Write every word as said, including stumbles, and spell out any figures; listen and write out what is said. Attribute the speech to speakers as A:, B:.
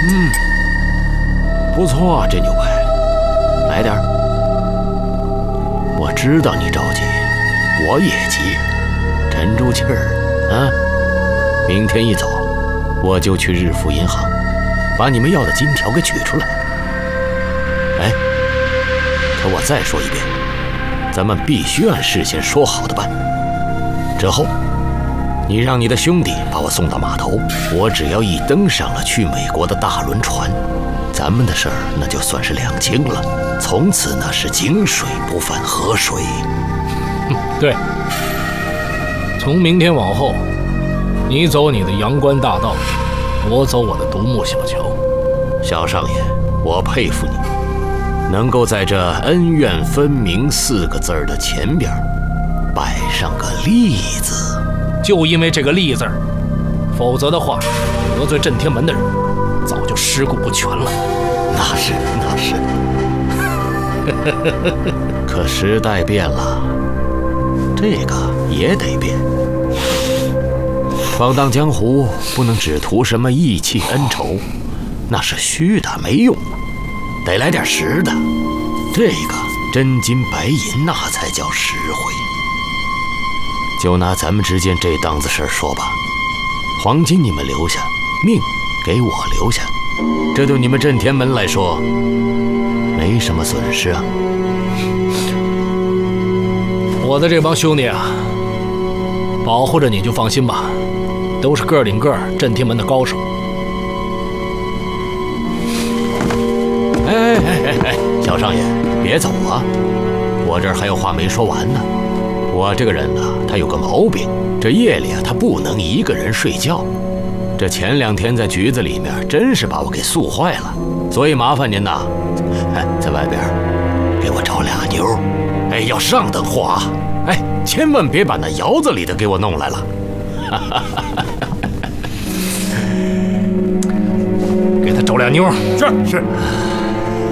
A: 嗯，不错，这牛排，来点儿。我知道你着急，我也急，沉住气儿啊！明天一早，我就去日富银行，把你们要的金条给取出来。哎，可我再说一遍，咱们必须按事先说好的办。之后，你让你的兄弟把我送到码头，我只要一登上了去美国的大轮船，咱们的事儿那就算是两清了。从此那是井水不犯河水。
B: 嗯，对。从明天往后，你走你的阳关大道，我走我的独木小桥。
A: 小少爷，我佩服你，能够在这恩怨分明四个字的前边摆上个利字。
B: 就因为这个利字儿，否则的话，得罪震天门的人早就尸骨不全了。
A: 那是那是。可时代变了，这个也得变。放荡江湖不能只图什么义气恩仇，那是虚的没用，得来点实的。这个真金白银，那才叫实惠。就拿咱们之间这档子事儿说吧，黄金你们留下，命给我留下，这对你们震天门来说没什么损失啊。
B: 我的这帮兄弟啊，保护着你就放心吧，都是个顶个震天门的高手。
A: 哎哎哎哎，小少爷，别走啊！我这儿还有话没说完呢。我这个人呢，他有个毛病，这夜里啊，他不能一个人睡觉。这前两天在局子里面，真是把我给宿坏了，所以麻烦您呐，在外边给我找俩妞，哎，要上等货啊，哎，千万别把那窑子里的给我弄来了。
B: 给他找俩妞，
C: 是是。